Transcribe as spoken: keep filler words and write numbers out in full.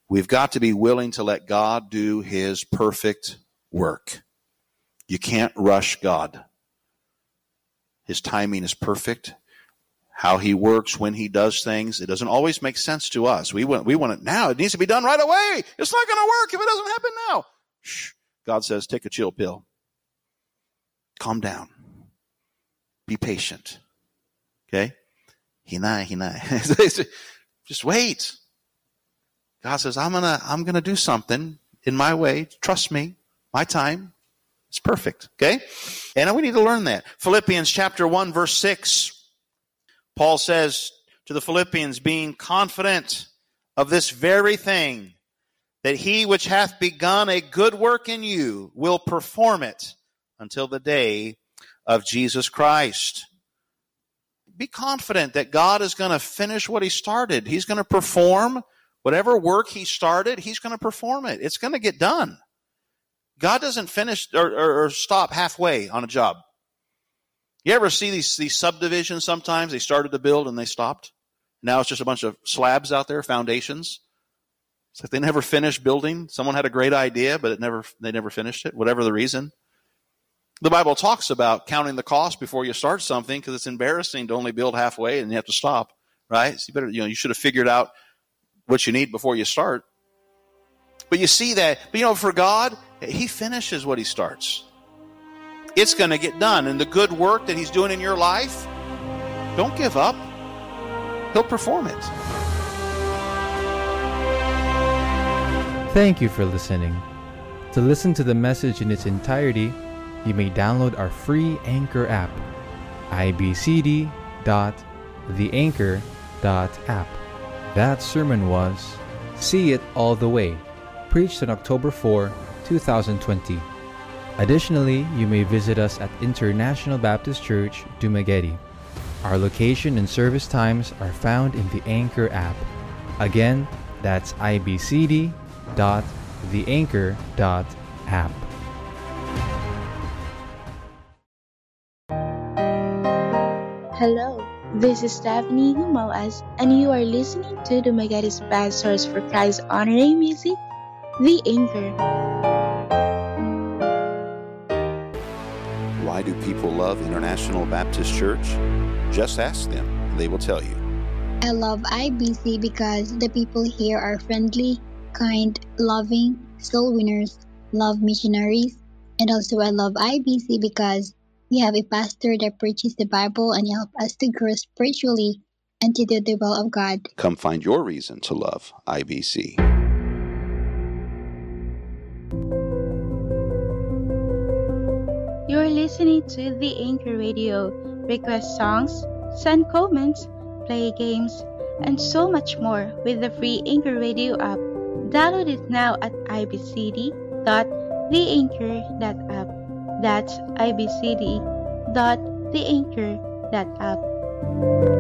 We've got to be willing to let God do his perfect work. You can't rush God. His timing is perfect. How he works, when he does things, it doesn't always make sense to us. We want, we want it now. It needs to be done right away. It's not going to work if it doesn't happen now. Shh. God says, take a chill pill. Calm down. Be patient. Okay? Hinai, hinai. Just wait. God says, I'm gonna, I'm gonna do something in my way. Trust me. My time. It's perfect. Okay? And we need to learn that. Philippians chapter one, verse six. Paul says to the Philippians, being confident of this very thing, that he which hath begun a good work in you will perform it until the day of Jesus Christ. Be confident that God is going to finish what he started. He's going to perform whatever work he started. He's going to perform it. It's going to get done. God doesn't finish or, or, or stop halfway on a job. You ever see these, these subdivisions sometimes? They started to build and they stopped. Now it's just a bunch of slabs out there, foundations. It's like they never finished building. Someone had a great idea, but it never they never finished it, whatever the reason. The Bible talks about counting the cost before you start something, because it's embarrassing to only build halfway and you have to stop, right? So you better, you know, you should have figured out what you need before you start. But you see that, but you know, for God, he finishes what he starts. It's going to get done. And the good work that he's doing in your life, don't give up. He'll perform it. Thank you for listening. To listen to the message in its entirety, you may download our free Anchor app, i b c d dot the anchor dot app. That sermon was See It All the Way, preached on October fourth, twenty twenty. Additionally, you may visit us at International Baptist Church, Dumaguete. Our location and service times are found in the Anchor app. Again, that's i b c d dot the anchor dot app. Hello, this is Stephanie Humoas, and you are listening to Dumaguete's best source for Christ honoring music, The Anchor. Why do people love International Baptist Church? Just ask them. They will tell you. I love I B C because the people here are friendly, kind, loving, soul winners, love missionaries, and also I love I B C because we have a pastor that preaches the Bible and helps us to grow spiritually and to do the will of God. Come find your reason to love I B C. You're listening to The Anchor Radio. Request songs, send comments, play games, and so much more with the free Anchor Radio app. Download it now at i b c d dot the anchor dot app. That's i b c d dot the anchor dot app.